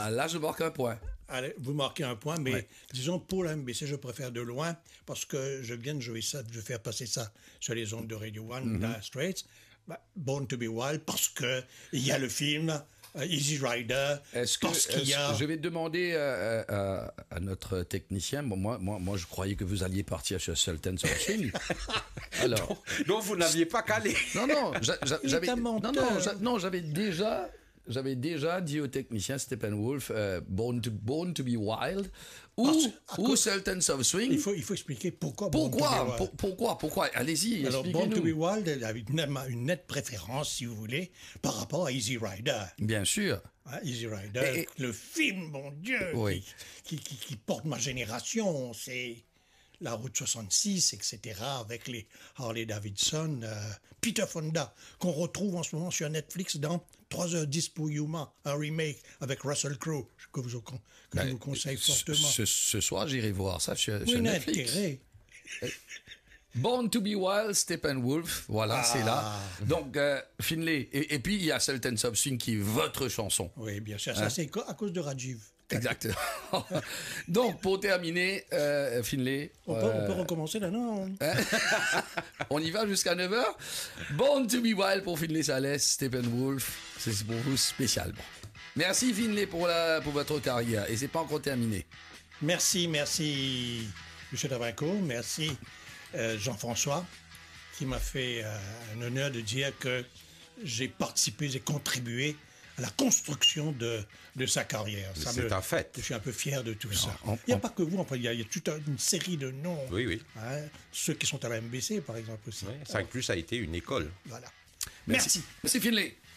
là, je marque un point. Allez, vous marquez un point, mais disons pour la MBC, je préfère de loin parce que je viens de jouer ça, de faire passer ça sur les ondes de Radio One, Dire Straits. Born to be Wild parce que il y a le film Easy Rider. Je vais demander à notre technicien. Bon, moi, je croyais que vous alliez partir chez Sultan Swing. Alors, donc vous n'aviez pas calé. J'avais déjà dit au technicien Steppenwolf, Born to be Wild ou Sultans of Swing. Il faut expliquer pourquoi. Pourquoi Allez-y, alors, expliquez-nous. Born to be Wild a une nette préférence, si vous voulez, par rapport à Easy Rider. Bien sûr. Easy Rider, le film, mon Dieu, qui porte ma génération, c'est la route 66, etc., avec les Harley Davidson, Peter Fonda, qu'on retrouve en ce moment sur Netflix dans 3h10 pour Yuma, un remake avec Russell Crowe, que je vous conseille fortement. Ce soir, j'irai voir ça sur Netflix. Intérêt. Born to be Wild, Steppenwolf, voilà, c'est là. Donc, Finlay, et puis il y a Sultans of Swing qui est votre chanson. Oui, bien sûr, ça c'est à cause de Rajiv. Exactement. Donc, pour terminer, Finlay... On peut recommencer là, non? On y va jusqu'à 9h. Born to be Wild pour Finlay Salès, Steppenwolf, c'est pour vous spécialement. Merci Finlay pour votre carrière, et c'est pas encore terminé. Merci, M. Travanco, merci Jean-François, qui m'a fait un honneur de dire que j'ai contribué à la construction de sa carrière. C'est un fait. Je suis un peu fier de tout ça. Il n'y a pas que vous, il y a toute une série de noms. Oui. Hein, ceux qui sont à la MBC, par exemple, aussi. Oui, 5+ a été une école. Voilà. Merci Finlay.